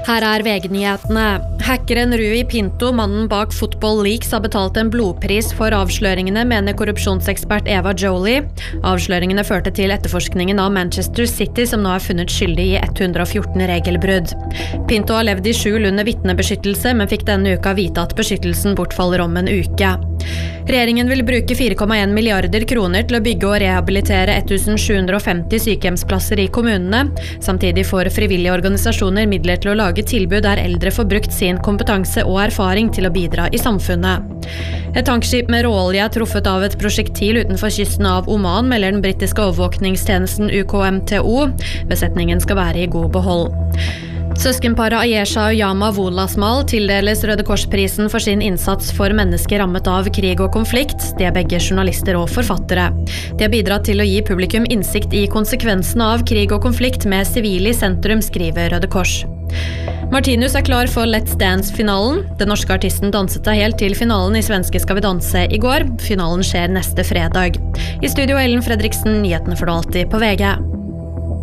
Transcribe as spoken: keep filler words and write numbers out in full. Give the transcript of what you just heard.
Her er V G-nyhetene. Hackeren Rui Pinto, mannen bak Football Leaks, har betalt en blodpris for avsløringene, mener korrupsjonsekspert Eva Jolie. Avsløringene førte til etterforskningen av Manchester City, som nå er funnet skyldig i ett hundre og fjorten regelbrudd. Pinto har levd i skjul under vitnebeskyttelse, men fikk denne uka vite at beskyttelsen bortfaller om en uke. Regjeringen vil bruke fire komma en milliarder kroner til å bygge og rehabilitere ett tusen sju hundre og femti sykehjemsplasser i kommunene. Samtidig får frivillige organisasjoner midler til å lage tilbud der eldre får brukt sin kompetanse og erfaring til å bidra i samfunnet. Et tankskip med råolje er truffet av et prosjektil utenfor kysten av Oman, melder den britiske overvåkningstjenesten U K M T O. Besetningen skal være i god behold. Søskenparet Ayesha og Yama Wolasmal tildeles Røde Kors-prisen for sin innsats for mennesker rammet av krig og konflikt. De er begge journalister og forfattere. De har bidratt til å gi publikum innsikt i konsekvensene av krig og konflikt med sivile i sentrum, skriver Røde Kors. Martinus er klar for Let's Dance-finalen. Den norske artisten danset seg helt til finalen i Svenske Skal vi danse i går. Finalen skjer neste fredag. I studio Ellen Fredriksen, nyhetene får du alltid på V G.